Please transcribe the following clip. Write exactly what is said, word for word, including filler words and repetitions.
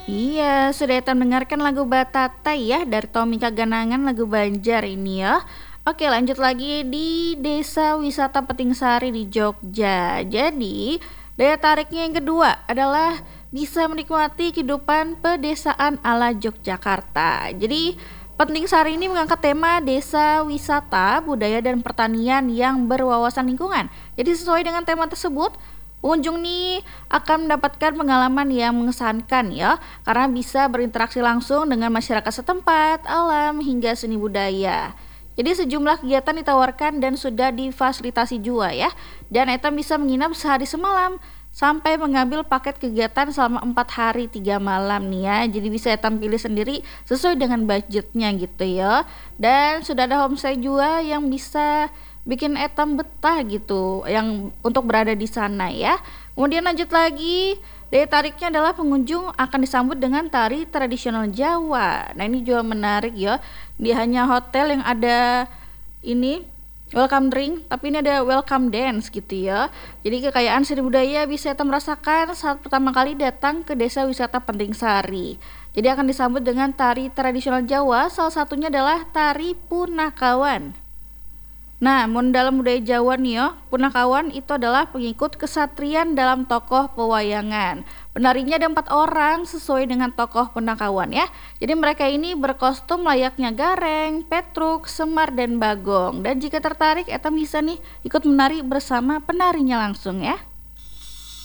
Iya, sudah Etam mendengarkan lagu Batata ya dari Tommy Kaganangan lagu Banjar ini ya. Oke, lanjut lagi di Desa Wisata Peting Sari di Jogja. Jadi, daya tariknya yang kedua adalah bisa menikmati kehidupan pedesaan ala Yogyakarta. Jadi, Penting Sari ini mengangkat tema desa wisata, budaya dan pertanian yang berwawasan lingkungan. Jadi sesuai dengan tema tersebut, pengunjung nih akan mendapatkan pengalaman yang mengesankan ya, karena bisa berinteraksi langsung dengan masyarakat setempat, alam, hingga seni budaya. Jadi sejumlah kegiatan ditawarkan dan sudah difasilitasi juga ya. Dan Eta bisa menginap sehari semalam sampai mengambil paket kegiatan selama empat hari tiga malam nih ya. Jadi bisa Eta pilih sendiri sesuai dengan budgetnya gitu ya. Dan sudah ada homestay juga yang bisa bikin etam betah gitu yang untuk berada di sana ya. Kemudian lanjut lagi, daya tariknya adalah pengunjung akan disambut dengan tari tradisional Jawa. Nah, ini juga menarik ya. Di hanya hotel yang ada ini welcome drink, tapi ini ada welcome dance gitu ya. Jadi kekayaan seni budaya bisa kita merasakan saat pertama kali datang ke desa wisata Penting Sari. Jadi akan disambut dengan tari tradisional Jawa, salah satunya adalah tari Punakawan. Nah, mun dalam budaya Jawa nih ya, punakawan itu adalah pengikut kesatrian dalam tokoh pewayangan. Penarinya ada empat orang sesuai dengan tokoh punakawan ya. Jadi mereka ini berkostum layaknya Gareng, Petruk, Semar, dan Bagong. Dan jika tertarik, Eta bisa nih ikut menari bersama penarinya langsung ya.